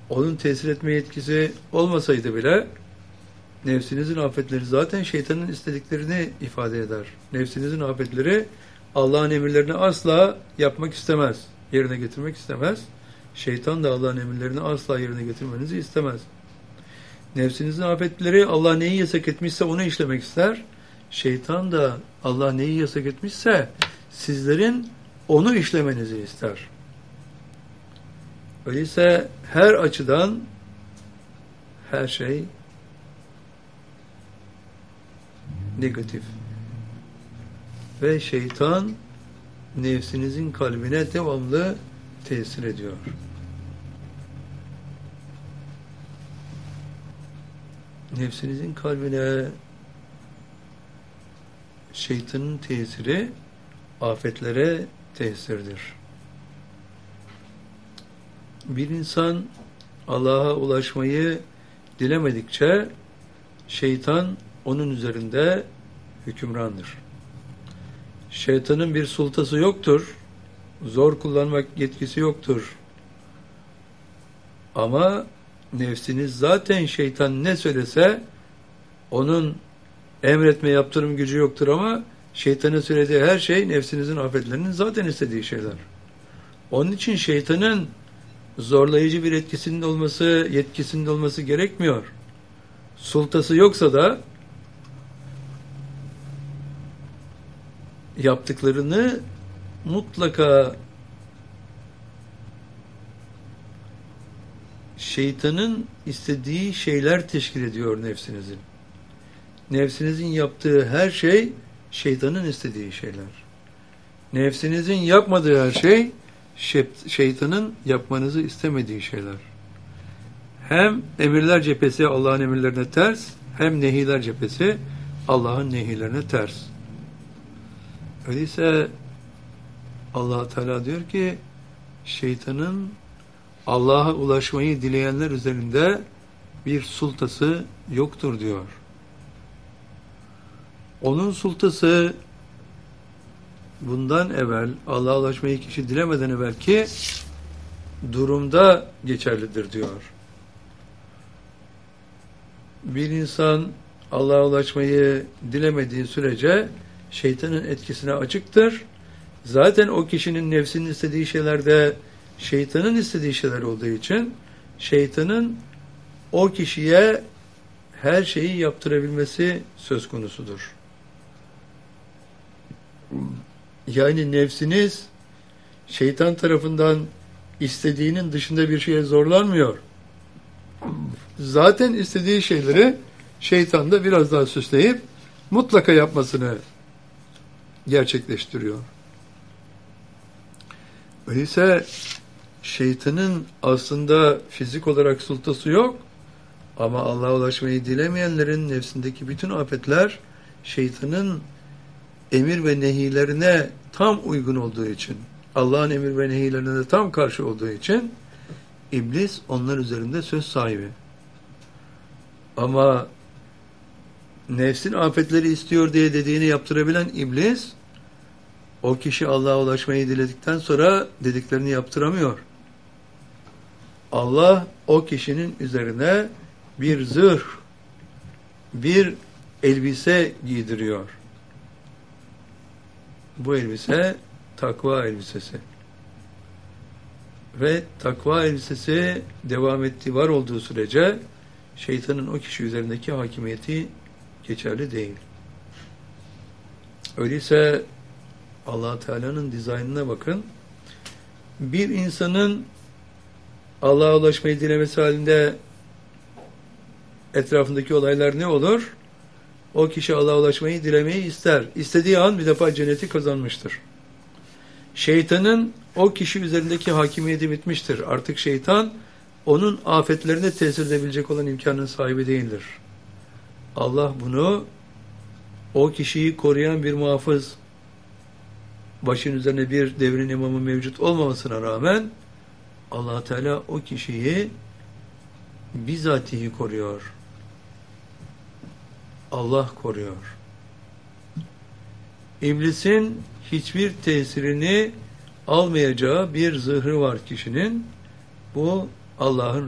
Onun tesir etme yetkisi olmasaydı bile nefsinizin afetleri zaten şeytanın istediklerini ifade eder. Nefsinizin afetleri Allah'ın emirlerini asla yapmak istemez, yerine getirmek istemez. Şeytan da Allah'ın emirlerini asla yerine getirmenizi istemez. Nefsinizin afetleri Allah neyi yasak etmişse onu işlemek ister. Şeytan da Allah neyi yasak etmişse sizlerin onu işlemenizi ister. Öyleyse her açıdan her şey negatif. Ve şeytan nefsinizin kalbine devamlı tesir ediyor. Nefsinizin kalbine şeytanın tesiri afetlere tesirdir. Bir insan Allah'a ulaşmayı dilemedikçe şeytan onun üzerinde hükümrandır. Şeytanın bir sultası yoktur. Zor kullanmak yetkisi yoktur. Ama nefsiniz zaten şeytan ne söylese onun emretme yaptırım gücü yoktur ama şeytanın söylediği her şey nefsinizin afetlerinin zaten istediği şeyler. Onun için şeytanın zorlayıcı bir yetkisinin olması gerekmiyor. Sultası yoksa da yaptıklarını mutlaka şeytanın istediği şeyler teşkil ediyor nefsinizin. Nefsinizin yaptığı her şey şeytanın istediği şeyler. Nefsinizin yapmadığı her şey şeytanın yapmanızı istemediği şeyler. Hem emirler cephesi Allah'ın emirlerine ters, hem nehiler cephesi Allah'ın nehilerine ters. Öyleyse Allah Teala diyor ki şeytanın Allah'a ulaşmayı dileyenler üzerinde bir sultası yoktur diyor. Onun sultası bundan evvel Allah'a ulaşmayı kişi dilemeden evvelki durumda geçerlidir diyor. Bir insan Allah'a ulaşmayı dilemediği sürece şeytanın etkisine açıktır. Zaten o kişinin nefsinin istediği şeylerde şeytanın istediği şeyler olduğu için şeytanın o kişiye her şeyi yaptırabilmesi söz konusudur. Yani nefsiniz şeytan tarafından istediğinin dışında bir şeye zorlanmıyor. Zaten istediği şeyleri şeytan da biraz daha süsleyip mutlaka yapmasını gerçekleştiriyor. Öyleyse şeytanın aslında fizik olarak sultası yok ama Allah'a ulaşmayı dilemeyenlerin nefsindeki bütün afetler şeytanın emir ve nehilerine tam uygun olduğu için, Allah'ın emir ve nehilerine de tam karşı olduğu için iblis onlar üzerinde söz sahibi. Ama nefsin afetleri istiyor diye dediğini yaptırabilen iblis, o kişi Allah'a ulaşmayı diledikten sonra dediklerini yaptıramıyor. Allah o kişinin üzerine bir zırh, bir elbise giydiriyor. Bu elbise takva elbisesi. Ve takva elbisesi devam ettiği var olduğu sürece şeytanın o kişi üzerindeki hakimiyeti geçerli değil. Öyleyse Allah Teala'nın dizaynına bakın. Bir insanın Allah'a ulaşmayı dilemesi halinde etrafındaki olaylar ne olur? O kişi Allah'a ulaşmayı dilemeyi ister. İstediği an bir defa cenneti kazanmıştır. Şeytanın o kişi üzerindeki hakimiyeti bitmiştir. Artık şeytan onun afetlerine tesir edebilecek olan imkanın sahibi değildir. Allah bunu o kişiyi koruyan bir muhafız, başın üzerine bir devrin imamı mevcut olmamasına rağmen Allah Teala o kişiyi bizatihi koruyor. Allah koruyor. İblisin hiçbir tesirini almayacağı bir zırhı var kişinin. Bu Allah'ın